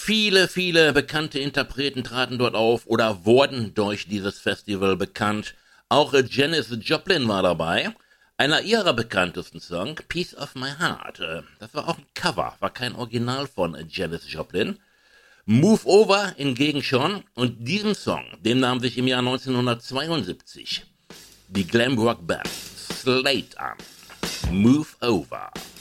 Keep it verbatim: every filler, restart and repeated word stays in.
Viele, viele bekannte Interpreten traten dort auf oder wurden durch dieses Festival bekannt. Auch äh, Janis Joplin war dabei. Einer ihrer bekanntesten Songs, Piece of My Heart. Äh, das war auch ein Cover, war kein Original von äh, Janis Joplin. Move Over hingegen schon. Und diesen Song, den nahm sich im Jahr neunzehnhundertzweiundsiebzig die Glamrock Band Slate an. Move Over.